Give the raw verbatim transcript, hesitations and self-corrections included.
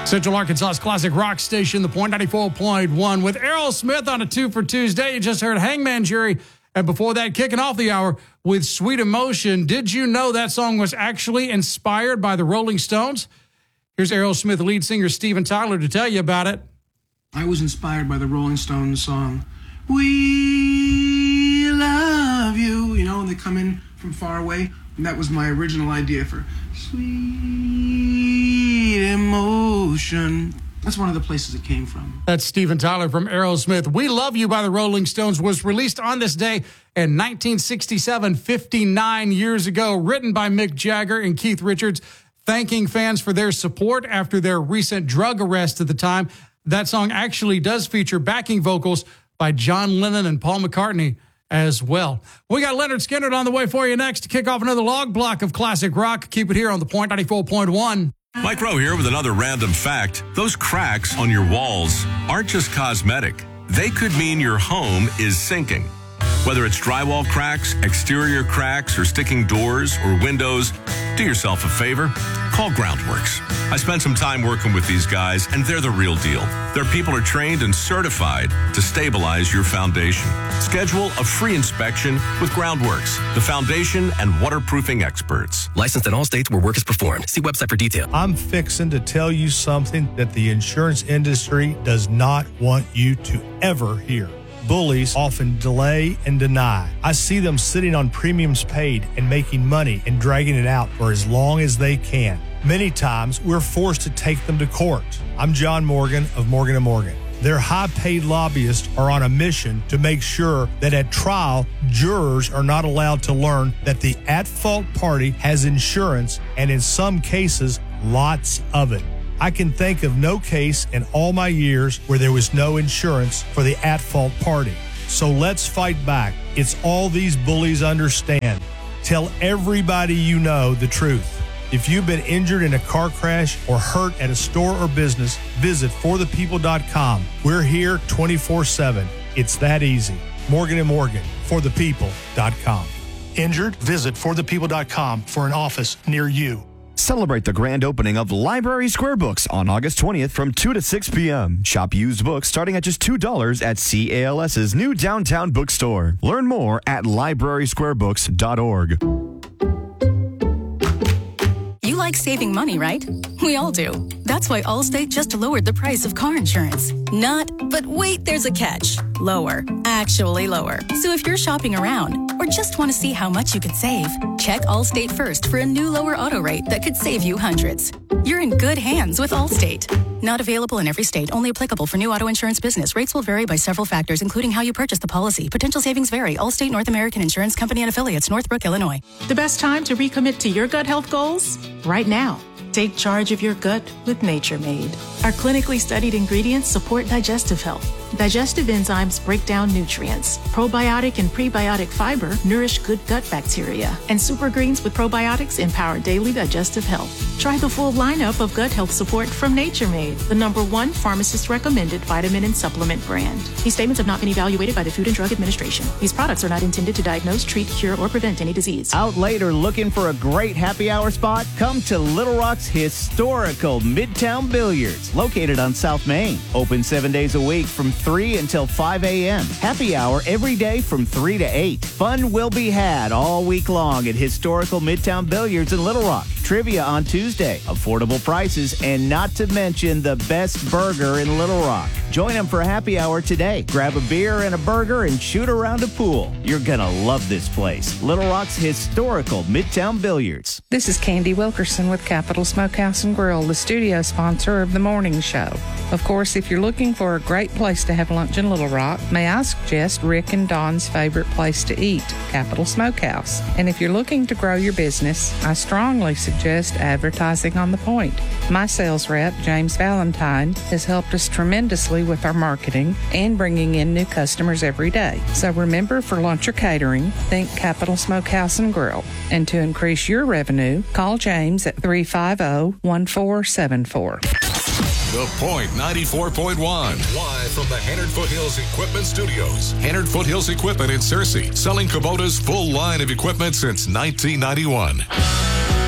Central Arkansas's classic rock station, The Point, ninety-four point one. With Errol Smith on a two for Tuesday. You just heard Hangman Jury. And before that, kicking off the hour with Sweet Emotion. Did you know that song was actually inspired by the Rolling Stones? Here's Errol Smith lead singer Steven Tyler to tell you about it. I was inspired by the Rolling Stones song, We Love You. You know, and they come in from far away. And that was my original idea for Sweet Emotion. That's one of the places it came from. That's Steven Tyler from Aerosmith. We Love You by the Rolling Stones was released on this day in nineteen sixty-seven, fifty-nine years ago, written by Mick Jagger and Keith Richards, thanking fans for their support after their recent drug arrest at the time. That song actually does feature backing vocals by John Lennon and Paul McCartney as well. We got Leonard Skinner on the way for you next to kick off another log block of classic rock. Keep it here on The Point, ninety-four point one. Mike Rowe here with another random fact. Those cracks on your walls aren't just cosmetic. They could mean your home is sinking. Whether it's drywall cracks, exterior cracks, or sticking doors or windows, do yourself a favor. Call Groundworks. I spent some time working with these guys, and they're the real deal. Their people are trained and certified to stabilize your foundation. Schedule a free inspection with Groundworks, the foundation and waterproofing experts. Licensed in all states where work is performed. See website for detail. I'm fixing to tell you something that the insurance industry does not want you to ever hear. Bullies often delay and deny. I see them sitting on premiums paid and making money and dragging it out for as long as they can. Many times, we're forced to take them to court. I'm John Morgan of Morgan and Morgan. Their high-paid lobbyists are on a mission to make sure that at trial, jurors are not allowed to learn that the at-fault party has insurance, and in some cases, lots of it. I can think of no case in all my years where there was no insurance for the at-fault party. So let's fight back. It's all these bullies understand. Tell everybody you know the truth. If you've been injured in a car crash or hurt at a store or business, visit for the people dot com. We're here twenty-four seven. It's that easy. Morgan and Morgan, for the people dot com. Injured? Visit for the people dot com for an office near you. Celebrate the grand opening of Library Square Books on August twentieth from two to six p.m. Shop used books starting at just two dollars at C A L S's new downtown bookstore. Learn more at library square books dot org. You like saving money, right? We all do. That's why Allstate just lowered the price of car insurance. Not, but wait, there's a catch. Lower. Actually lower. So if you're shopping around or just want to see how much you could save, check Allstate first for a new lower auto rate that could save you hundreds. You're in good hands with Allstate. Not available in every state. Only applicable for new auto insurance business. Rates will vary by several factors, including how you purchase the policy. Potential savings vary. Allstate North American Insurance Company and affiliates, Northbrook, Illinois. The best time to recommit to your gut health goals? Right now. Take charge of your gut with Nature Made. Our clinically studied ingredients support digestive health. Digestive enzymes break down nutrients. Probiotic and prebiotic fiber nourish good gut bacteria. And super greens with probiotics empower daily digestive health. Try the full lineup of gut health support from Nature Made, the number one pharmacist-recommended vitamin and supplement brand. These statements have not been evaluated by the Food and Drug Administration. These products are not intended to diagnose, treat, cure, or prevent any disease. Out late or looking for a great happy hour spot? Come to Little Rock's historical Midtown Billiards, located on South Main. Open seven days a week from three until five a.m. Happy hour every day from three to eight. Fun will be had all week long at historical Midtown Billiards in Little Rock. Trivia on Tuesday, affordable prices, and not to mention the best burger in Little Rock. Join them for happy hour today. Grab a beer and a burger and shoot around a pool. You're gonna love this place. Little Rock's historical Midtown Billiards. This is Candy Wilkerson with Capital Smokehouse and Grill, the studio sponsor of the morning show. Of course, if you're looking for a great place to have lunch in Little Rock, may I suggest Rick and Don's favorite place to eat, Capital Smokehouse. And if you're looking to grow your business, I strongly suggest advertising on The Point. My sales rep, James Valentine, has helped us tremendously with our marketing and bringing in new customers every day. So remember, for lunch or catering, think Capital Smokehouse and Grill. And to increase your revenue, call James at three five zero, one four seven four. The Point ninety-four point one. Live from the Hannard Foothills Equipment Studios. Hannard Foothills Equipment in Searcy, selling Kubota's full line of equipment since nineteen ninety-one.